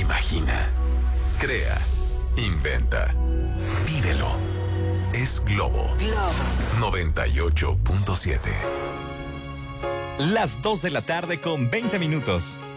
Imagina, crea, inventa, vívelo. Es Globo 98.7. Las 2 de la tarde con 20 minutos.